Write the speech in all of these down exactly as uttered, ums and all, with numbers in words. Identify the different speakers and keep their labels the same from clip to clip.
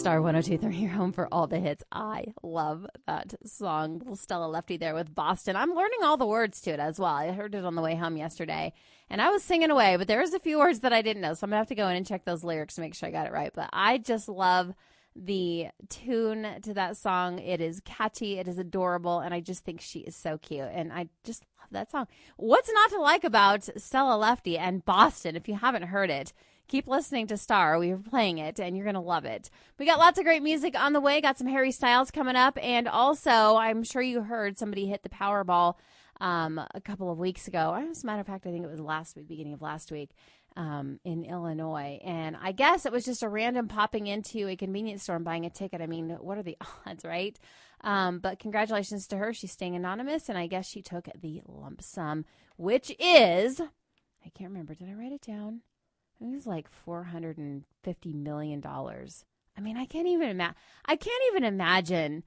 Speaker 1: Star one oh two point three, your home for all the hits. I love that song. Little Stella Lefty there with Boston. I'm learning all the words to it as well. I heard it on the way home yesterday, and I was singing away, but there was a few words that I didn't know, so I'm going to have to go in and check those lyrics to make sure I got it right. But I just love the tune to that song. It is catchy, it is adorable, and I just think she is so cute, and I just love that song. What's not to like about Stella Lefty and Boston? If you haven't heard it, keep listening to Star. We were playing it, and you're going to love it. We got lots of great music on the way. Got some Harry Styles coming up, and also, I'm sure you heard somebody hit the Powerball um, a couple of weeks ago. As a matter of fact, I think it was last week, beginning of last week, um, in Illinois. And I guess it was just a random popping into a convenience store and buying a ticket. I mean, what are the odds, right? Um, but congratulations to her. She's staying anonymous, and I guess she took the lump sum, which is, I can't remember. Did I write it down? It was like four hundred fifty million dollars. I mean, I can't even imagine. I can't even imagine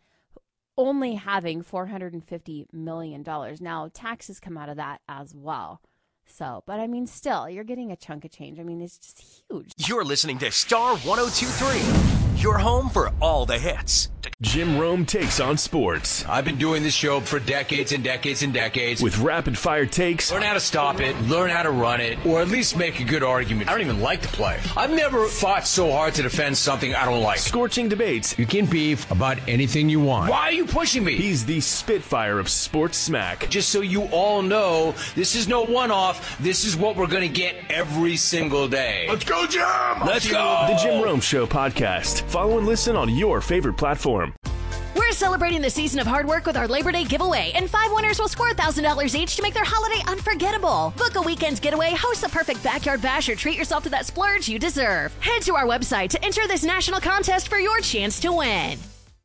Speaker 1: only having four hundred fifty million dollars. Now, taxes come out of that as well. So, but I mean, still, you're getting a chunk of change. I mean, it's just huge.
Speaker 2: You're listening to Star one oh two point three, your home for all the hits.
Speaker 3: Jim Rome takes on sports.
Speaker 4: I've been doing this show for decades and decades and decades.
Speaker 3: With rapid-fire takes.
Speaker 4: Learn how to stop it, learn how to run it, or at least make a good argument. I don't even like to play. I've never fought so hard to defend something I don't like.
Speaker 3: Scorching debates.
Speaker 4: You can beef about anything you want. Why are you pushing me?
Speaker 3: He's the Spitfire of sports smack.
Speaker 4: Just so you all know, this is no one-off. This is what we're going to get every single day.
Speaker 5: Let's go, Jim!
Speaker 4: Let's go!
Speaker 3: The Jim Rome Show podcast. Follow and listen on your favorite platform.
Speaker 6: We're celebrating the season of hard work with our Labor Day giveaway, and five winners will score one thousand dollars each to make their holiday unforgettable. Book a weekend's getaway, host the perfect backyard bash, or treat yourself to that splurge you deserve. Head to our website to enter this national contest for your chance to win.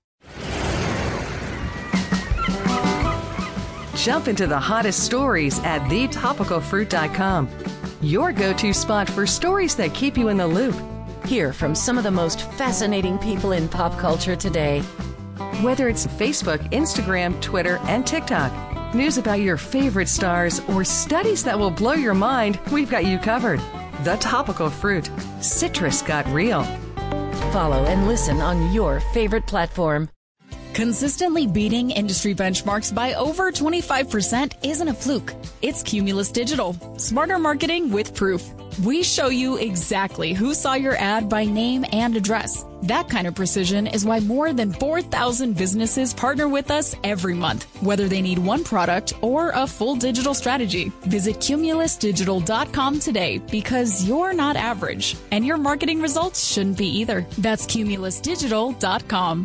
Speaker 7: Jump into the hottest stories at the topical fruit dot com. Your go-to spot for stories that keep you in the loop. Hear from some of the most fascinating people in pop culture today. Whether it's Facebook, Instagram, Twitter, and TikTok, news about your favorite stars, or studies that will blow your mind, we've got you covered. The Topical Fruit. Citrus got real.
Speaker 6: Follow and listen on your favorite platform.
Speaker 8: Consistently beating industry benchmarks by over twenty-five percent isn't a fluke. It's Cumulus Digital. Smarter marketing with proof. We show you exactly who saw your ad by name and address. That kind of precision is why more than four thousand businesses partner with us every month, whether they need one product or a full digital strategy. Visit cumulus digital dot com today, because you're not average, and your marketing results shouldn't be either. That's cumulus digital dot com.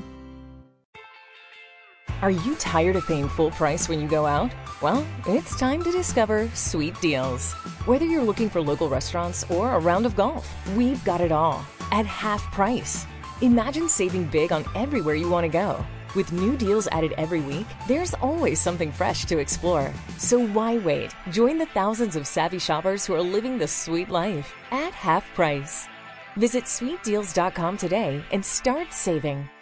Speaker 9: Are you tired of paying full price when you go out? Well, it's time to discover Sweet Deals. Whether you're looking for local restaurants or a round of golf, we've got it all at half price. Imagine saving big on everywhere you want to go. With new deals added every week, there's always something fresh to explore. So why wait? Join the thousands of savvy shoppers who are living the sweet life at half price. Visit sweet deals dot com today and start saving.